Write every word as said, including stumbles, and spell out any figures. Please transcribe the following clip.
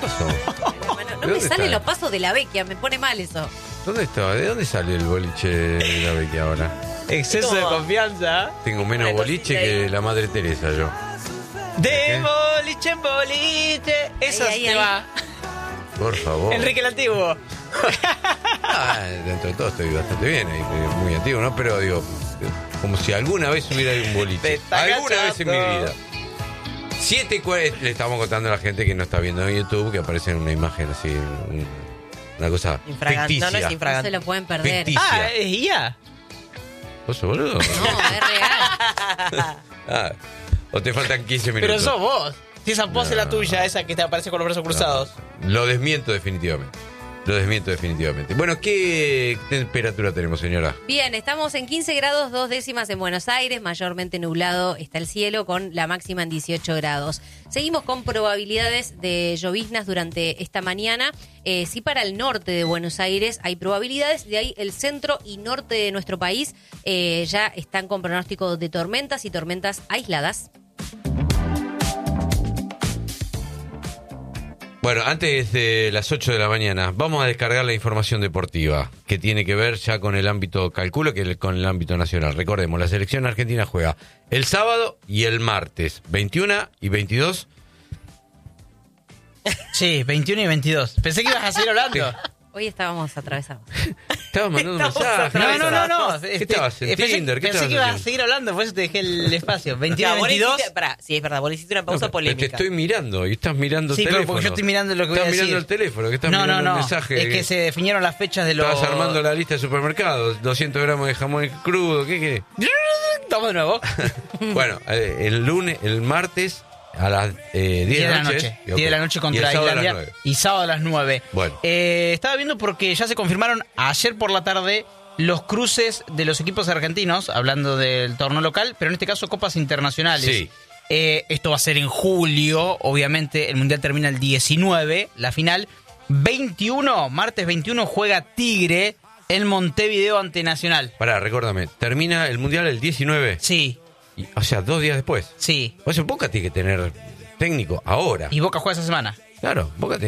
pasó? No me salen los pasos de la Vecchia, me pone mal eso. ¿Dónde está? ¿De dónde sale el boliche de la Vecchia ahora? Exceso de confianza. Tengo menos Bueno, boliche sí, que la Madre Teresa yo. De ¿Qué? boliche en boliche. Eso Ahí, ahí, se ahí. va. Por favor. Enrique el Antiguo. Ah, dentro de todo estoy bastante bien ahí, muy antiguo, ¿no? Pero digo, como si alguna vez hubiera un Te boliche. está Alguna vez en mi cachando. vida. Siete y cuarenta, le estamos contando a la gente que no está viendo en YouTube, que aparece en una imagen así, un- una cosa Infragante. ficticia. No, no es No se infragante. lo pueden perder. Ficticia. Ah, es I A. ¿Vos sos boludo? No, es real. Ah, o te faltan quince minutos. Pero sos vos. Si esa pose es la No. tuya, esa que te aparece con los brazos cruzados. Lo desmiento definitivamente. Lo desmiento definitivamente. Bueno, ¿qué temperatura tenemos, señora? Bien, estamos en quince grados, dos décimas en Buenos Aires, mayormente nublado está el cielo con la máxima en dieciocho grados. Seguimos con probabilidades de lloviznas durante esta mañana. Eh, sí, para el norte de Buenos Aires hay probabilidades, de ahí el centro y norte de nuestro país eh, ya están con pronóstico de tormentas y tormentas aisladas. Bueno, antes de las ocho de la mañana, vamos a descargar la información deportiva que tiene que ver ya con el ámbito, calculo que el- con el ámbito nacional. Recordemos, la selección argentina juega el sábado y el martes, veintiuno y veintidós. Sí, veintiuno y veintidós. Pensé que ibas a seguir hablando. Hoy estábamos atravesados. Estabas mandando un Estamos mensaje. No, no, no, no. ¿Qué estabas, en eh, pensé, Tinder? ¿Qué pensé estabas que ibas a haciendo? seguir hablando, por eso te dejé el espacio. veintiuno y Vos le veintidós. hiciste- pará, sí, es verdad, vos le hiciste una No, pausa pero polémica. te estoy mirando y estás mirando Sí, el pero teléfono. porque yo estoy mirando lo que voy a Estás decir. mirando el teléfono, que estás No, mirando no, no. el mensaje. Es que se definieron las fechas de los... Estabas armando la lista de supermercados, doscientos gramos de jamón crudo, ¿qué querés? Estamos de nuevo. Bueno, eh, el lunes, el martes a las eh, diez de la noche. diez de la noche Y contra el sábado a las Islandia. nueve. Y sábado a las nueve. Bueno. Eh, estaba viendo porque ya se confirmaron ayer por la tarde los cruces de los equipos argentinos, hablando del torneo local, pero en este caso copas internacionales. Sí. Eh, esto va a ser en julio, obviamente el Mundial termina el diecinueve, la final. veintiuno, martes veintiuno juega Tigre en Montevideo ante Nacional. Pará, recuérdame, termina el Mundial el diecinueve. Sí, Y, o sea, dos días después. sí. O sea, Boca tiene que tener técnico ahora. Y Boca juega esa semana. Claro, Boca tiene